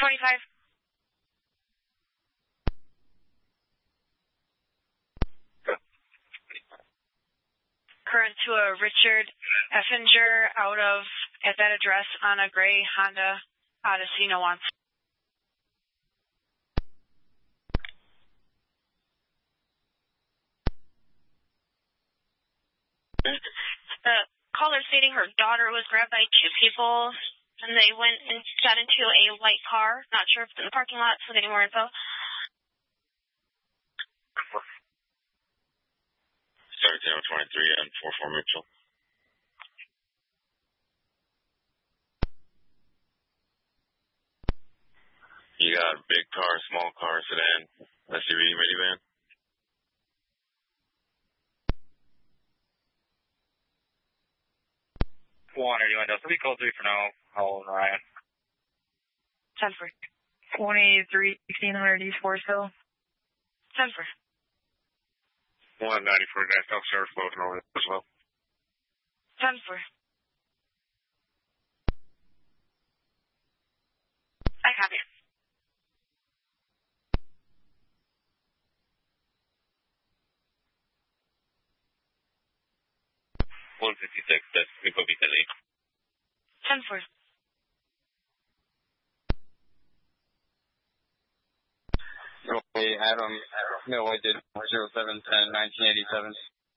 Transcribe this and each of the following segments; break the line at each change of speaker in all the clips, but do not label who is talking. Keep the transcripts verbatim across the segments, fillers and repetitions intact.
twenty-five. Current to a Richard Effinger out of, at that address on a gray Honda Odyssey, no wants. The caller stating her daughter was grabbed by two people, and they went and got into a white car. Not sure if it's in the parking lot, so getting more info.
Start zero twenty-three and four four Mitchell. You got big car, small car, sedan, S U V, minivan.
One, are you on three, call three for now. I'll Ryan.
ten for.
twenty-three, sixteen hundred East Forest Hill.
ten for.
one ninety-four, guys, South Sheriff floating over as well.
ten for. I copy.
one fifty-six, that's Mikobi Kelly.
ten for.
Okay, Adam, no, I did zero seven ten nineteen eighty-seven.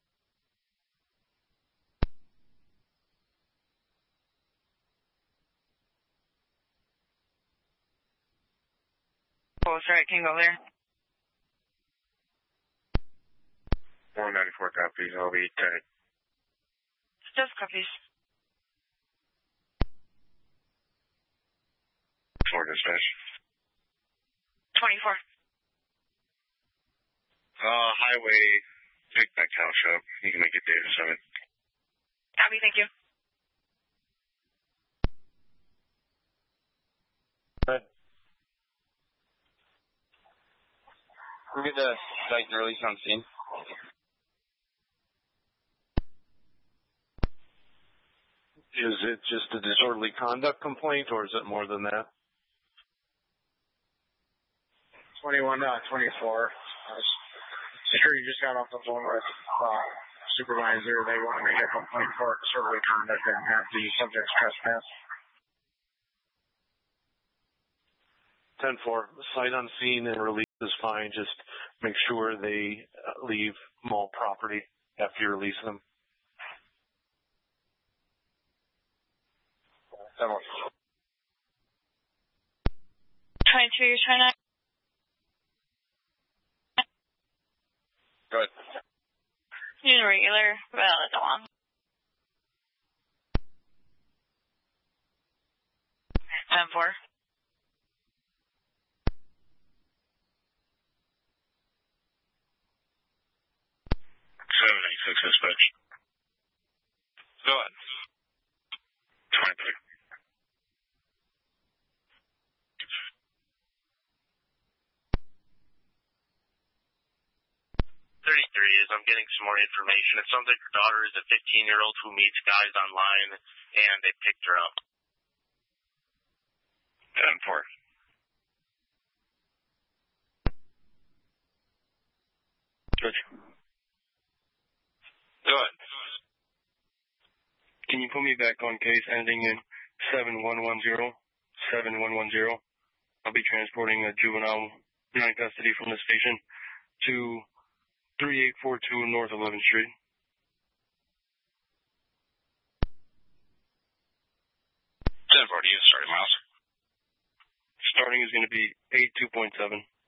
Oh, that's right, can go there.
one ninety-four copies, I'll be ten.
Just copies.
Four dispatch.
twenty-four.
Uh, highway, Big Back Town Shop. You can make it there to seven.
Copy, thank you.
Good. We'll get the site and release on scene.
Is it just a disorderly conduct complaint, or is it more than that?
twenty-one, uh, twenty-four. Uh, sure, you just got off the phone with uh, supervisor. They want to make a complaint for disorderly conduct and have the subject's trespass.
ten four, site on scene and release is fine. Just make sure they leave mall property after you release them.
twenty-two, you're trying to...
Good.
Doing regular. Well, it's long. ten four.
seven eighty-six dispatch.
Go ahead.
twenty-three.
thirty-three is I'm getting some more information. It sounds like her daughter is a fifteen-year-old who meets guys online, and they picked her up.
ten four.
Good. Go ahead.
Can you put me back on case ending in seven one one zero? seven one one zero. I'll be transporting a juvenile in custody from the station to three eight four two North eleventh Street.
ten forty, you starting, Miles.
Starting is going to be eight two point seven.